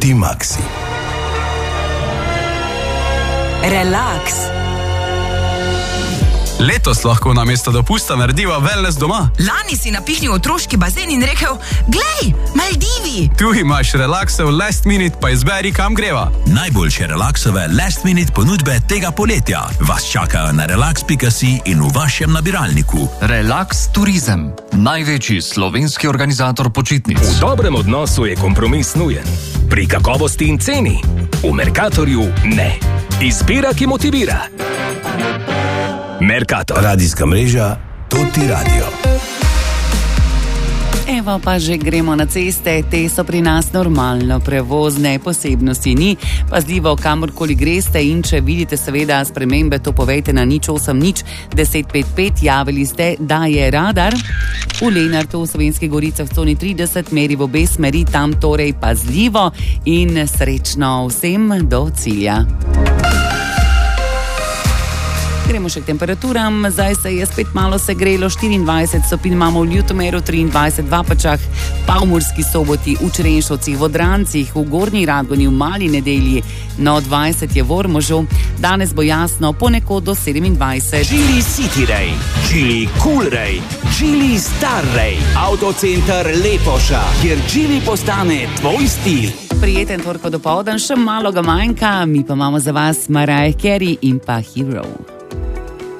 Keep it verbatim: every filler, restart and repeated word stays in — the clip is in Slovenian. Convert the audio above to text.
Dimaxi. Relax. Letos lahko namesto dopusta narediva wellness doma. Lani si napihnil otroški bazen in rekel, glej, Maldivi. Tu imaš relaksov last minute, pa izberi, kam greva. Najboljše relaksove last minute ponudbe tega poletja vas čakajo na relax pika si in v vašem nabiralniku. Relax Turizem, največji slovenski organizator počitnic. V dobrem odnosu je kompromis nujen. Pri kakovosti in ceni. V Mercatorju ne. Izbira, ki motivira. Mercator. Radijska mreža Toti Radio. Evo pa že gremo na ceste, te so pri nas normalno prevozne, posebnosti ni, pazljivo kamorkoli greste in če vidite seveda spremembe, to povejte na nič osem nič deset pet pet, javili ste, da je radar v Lenartu v Slovenskih goricah v coni trideset, meri v obe smeri, tam torej pazljivo in srečno vsem do cilja. Gremo še k temperaturam, zdaj se je spet malo segrelo, štiriindvajset stopinj imamo v Ljutomeru, triindvajset v Apačah, pa v Murski Soboti, v Črenšovcih, v Odrancih, v Gornji Radgoni, v Mali Nedelji, no dvajset je v Ormožu, danes bo jasno, ponekod do sedemindvajset. Geely City Ray, Geely Cool Ray, Geely Star Ray, Autocenter Lepoša, kjer Geely postane tvoj stil. Prijeten torko dopoldan, še malo ga manjka, mi pa imamo za vas Mariah Carey in pa Hero.